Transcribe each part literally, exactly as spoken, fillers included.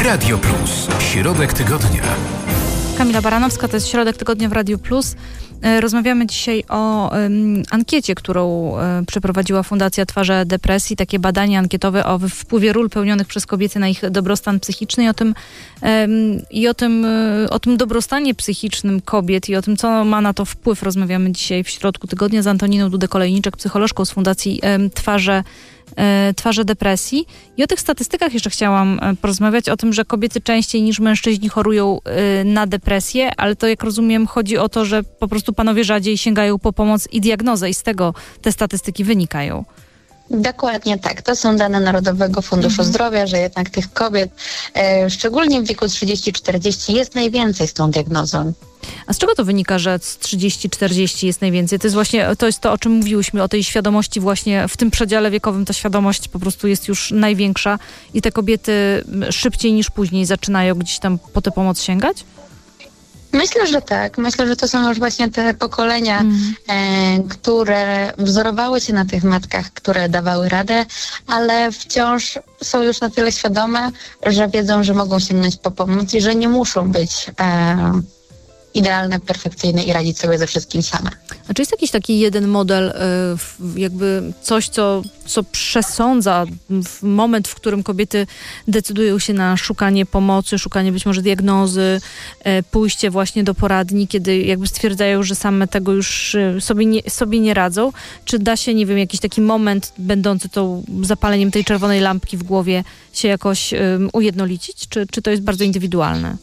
Radio Plus. Środek tygodnia. Kamila Baranowska, to jest Środek Tygodnia w Radiu Plus. Rozmawiamy dzisiaj o um, ankiecie, którą um, przeprowadziła Fundacja Twarze Depresji. Takie badanie ankietowe o wpływie ról pełnionych przez kobiety na ich dobrostan psychiczny i o tym, um, i o tym, um, o tym dobrostanie psychicznym kobiet i o tym, co ma na to wpływ. Rozmawiamy dzisiaj w Środku Tygodnia z Antoniną Dudę-Kolejniczek, psycholożką z Fundacji um, Twarze Twarze Depresji. I o tych statystykach jeszcze chciałam porozmawiać, o tym, że kobiety częściej niż mężczyźni chorują na depresję, ale to, jak rozumiem, chodzi o to, że po prostu panowie rzadziej sięgają po pomoc i diagnozę i z tego te statystyki wynikają. Dokładnie tak. To są dane Narodowego Funduszu mhm. Zdrowia, że jednak tych kobiet, e, szczególnie w wieku trzydzieści czterdzieści, jest najwięcej z tą diagnozą. A z czego to wynika, że z trzydzieści czterdzieści jest najwięcej? To jest właśnie to, jest to, o czym mówiłyśmy, o tej świadomości właśnie w tym przedziale wiekowym. Ta świadomość po prostu jest już największa i te kobiety szybciej niż później zaczynają gdzieś tam po tę pomoc sięgać? Myślę, że tak. Myślę, że to są już właśnie te pokolenia, mm. e, które wzorowały się na tych matkach, które dawały radę, ale wciąż są już na tyle świadome, że wiedzą, że mogą sięgnąć po pomoc i że nie muszą być e, idealne, perfekcyjne i radzić sobie ze wszystkim same. A czy jest jakiś taki jeden model, jakby coś, co, co przesądza w moment, w którym kobiety decydują się na szukanie pomocy, szukanie być może diagnozy, pójście właśnie do poradni, kiedy jakby stwierdzają, że same tego już sobie nie, sobie nie radzą? Czy da się, nie wiem, jakiś taki moment będący tą zapaleniem tej czerwonej lampki w głowie się jakoś um, ujednolicić? Czy, czy to jest bardzo indywidualne?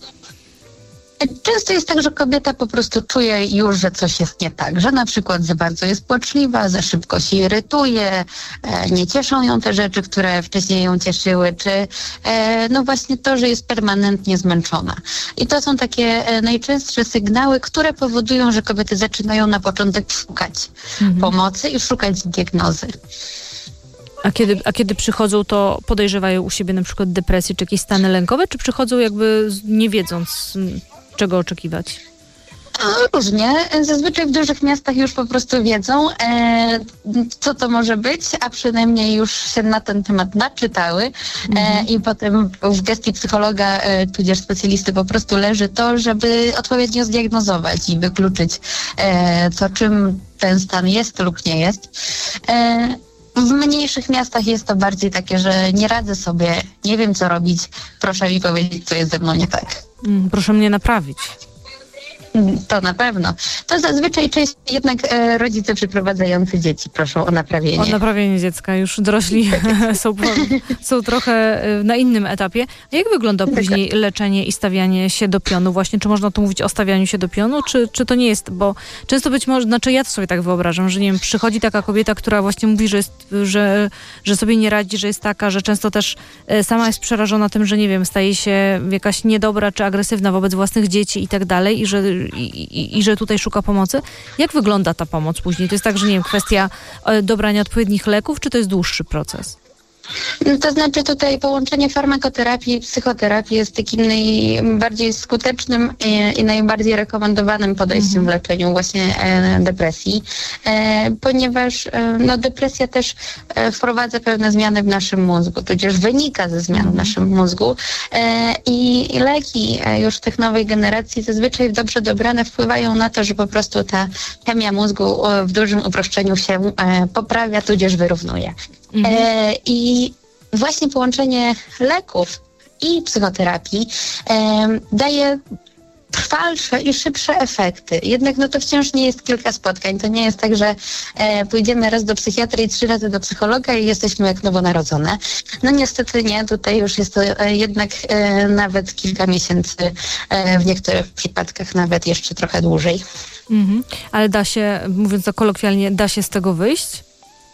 Często jest tak, że kobieta po prostu czuje już, że coś jest nie tak, że na przykład za bardzo jest płaczliwa, za szybko się irytuje, e, nie cieszą ją te rzeczy, które wcześniej ją cieszyły, czy e, no właśnie to, że jest permanentnie zmęczona. I to są takie e, najczęstsze sygnały, które powodują, że kobiety zaczynają na początek szukać mhm. pomocy i szukać diagnozy. A kiedy, a kiedy przychodzą, to podejrzewają u siebie na przykład depresję czy jakieś stany lękowe, czy przychodzą jakby nie wiedząc, czego oczekiwać? Różnie. Zazwyczaj w dużych miastach już po prostu wiedzą, e, co to może być, a przynajmniej już się na ten temat naczytały e, mhm. i potem w gestii psychologa, e, tudzież specjalisty po prostu leży to, żeby odpowiednio zdiagnozować i wykluczyć, e, co czym ten stan jest lub nie jest. E, W mniejszych miastach jest to bardziej takie, że nie radzę sobie, nie wiem co robić, proszę mi powiedzieć, co jest ze mną nie tak. Mm, proszę mnie naprawić. To na pewno. To zazwyczaj częściej jednak e, rodzice przyprowadzający dzieci proszą o naprawienie. O naprawienie dziecka. Już dorośli są, są trochę na innym etapie. A jak wygląda później leczenie i stawianie się do pionu? Właśnie, czy można tu mówić o stawianiu się do pionu, czy, czy to nie jest? Bo często być może, znaczy ja to sobie tak wyobrażam, że nie wiem, przychodzi taka kobieta, która właśnie mówi, że, jest, że, że sobie nie radzi, że jest taka, że często też sama jest przerażona tym, że nie wiem, staje się jakaś niedobra czy agresywna wobec własnych dzieci i tak dalej i że I, i, i że tutaj szuka pomocy. Jak wygląda ta pomoc później? To jest tak, że nie wiem, kwestia dobrania odpowiednich leków, czy to jest dłuższy proces? To znaczy tutaj połączenie farmakoterapii i psychoterapii jest takim najbardziej skutecznym i, i najbardziej rekomendowanym podejściem mhm. w leczeniu właśnie e, depresji, e, ponieważ e, no, depresja też e, wprowadza pewne zmiany w naszym mózgu, tudzież wynika ze zmian mhm. w naszym mózgu e, i, i leki e, już tych nowej generacji zazwyczaj dobrze dobrane wpływają na to, że po prostu ta chemia mózgu e, w dużym uproszczeniu się e, poprawia, tudzież wyrównuje. Mhm. E, I właśnie połączenie leków i psychoterapii e, daje trwalsze i szybsze efekty. Jednak no to wciąż nie jest kilka spotkań. To nie jest tak, że e, pójdziemy raz do psychiatry i trzy razy do psychologa i jesteśmy jak nowonarodzone. No niestety nie. Tutaj już jest to e, jednak e, nawet kilka miesięcy, e, w niektórych przypadkach nawet jeszcze trochę dłużej. Mhm. Ale da się, mówiąc to kolokwialnie, da się z tego wyjść?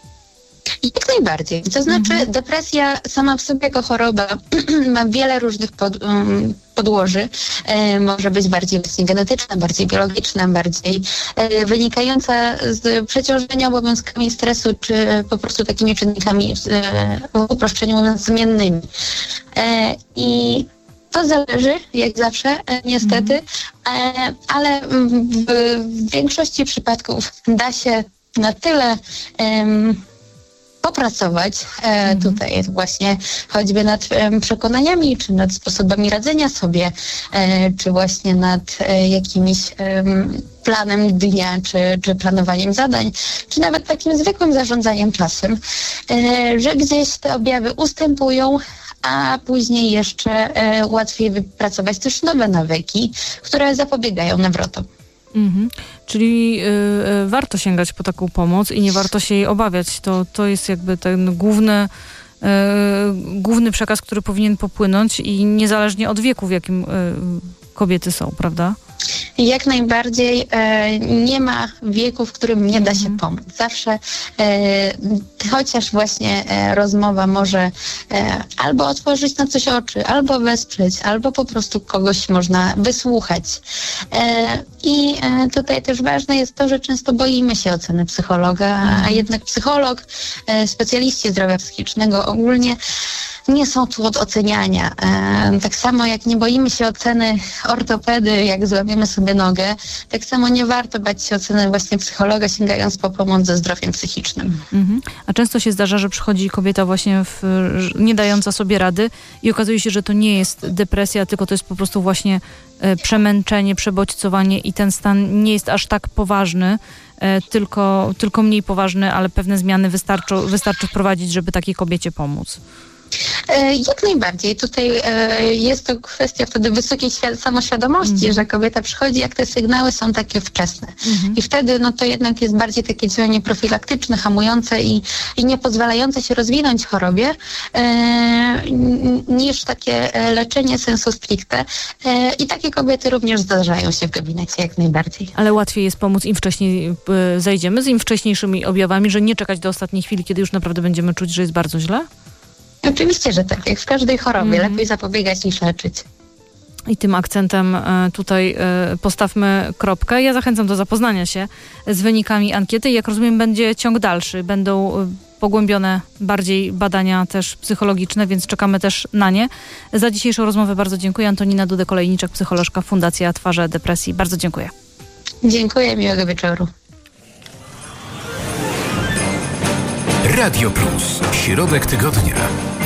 Jak najbardziej. To znaczy mhm. depresja sama w sobie jako choroba ma wiele różnych pod, um, podłoży. E, może być bardziej właśnie genetyczna, bardziej biologiczna, bardziej e, wynikająca z przeciążenia obowiązkami stresu, czy po prostu takimi czynnikami e, w uproszczeniu mówiąc zmiennymi. E, I to zależy, jak zawsze, e, niestety, e, ale w, w większości przypadków da się na tyle um, popracować e, tutaj właśnie choćby nad e, przekonaniami, czy nad sposobami radzenia sobie, e, czy właśnie nad e, jakimiś e, planem dnia, czy, czy planowaniem zadań, czy nawet takim zwykłym zarządzaniem czasem, e, że gdzieś te objawy ustępują, a później jeszcze e, łatwiej wypracować też nowe nawyki, które zapobiegają nawrotom. Mhm. Czyli y, y, warto sięgać po taką pomoc i nie warto się jej obawiać. To, to jest jakby ten główny, y, główny przekaz, który powinien popłynąć i niezależnie od wieku, w jakim y, kobiety są, prawda? Jak najbardziej e, nie ma wieku, w którym nie da się pomóc. Zawsze e, chociaż właśnie e, rozmowa może e, albo otworzyć na coś oczy, albo wesprzeć, albo po prostu kogoś można wysłuchać. E, I e, tutaj też ważne jest to, że często boimy się oceny psychologa, a jednak psycholog, e, specjaliści zdrowia psychicznego ogólnie nie są tu od oceniania. E, tak samo jak nie boimy się oceny ortopedy, jak złamiemy sobie nogę, tak samo nie warto bać się oceny właśnie psychologa, sięgając po pomoc ze zdrowiem psychicznym. Mhm. A często się zdarza, że przychodzi kobieta właśnie w, nie dająca sobie rady i okazuje się, że to nie jest depresja, tylko to jest po prostu właśnie e, przemęczenie, przebodźcowanie i ten stan nie jest aż tak poważny, e, tylko, tylko mniej poważny, ale pewne zmiany wystarczą, wystarczy wprowadzić, żeby takiej kobiecie pomóc. Jak najbardziej. Tutaj jest to kwestia wtedy wysokiej samoświadomości, mm. że kobieta przychodzi, jak te sygnały są takie wczesne. Mm-hmm. I wtedy no to jednak jest bardziej takie działanie profilaktyczne, hamujące i, i nie pozwalające się rozwinąć chorobie, e, niż takie leczenie sensu stricte. E, I takie kobiety również zdarzają się w gabinecie, jak najbardziej. Ale łatwiej jest pomóc, im wcześniej y, zejdziemy z im wcześniejszymi objawami, że nie czekać do ostatniej chwili, kiedy już naprawdę będziemy czuć, że jest bardzo źle? Oczywiście, że tak. Jak w każdej chorobie. Mm. Lepiej zapobiegać niż leczyć. I tym akcentem tutaj postawmy kropkę. Ja zachęcam do zapoznania się z wynikami ankiety. Jak rozumiem, będzie ciąg dalszy. Będą pogłębione bardziej badania też psychologiczne, więc czekamy też na nie. Za dzisiejszą rozmowę bardzo dziękuję. Antonina Dudek-Olejniczak, psycholożka Fundacja Twarze Depresji. Bardzo dziękuję. Dziękuję, miłego wieczoru. Radio Plus. Środek tygodnia.